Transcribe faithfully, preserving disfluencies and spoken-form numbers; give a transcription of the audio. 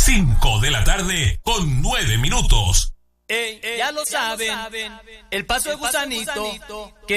cinco de la tarde con nueve minutos. Ey, ya lo saben, el paso de gusanito, que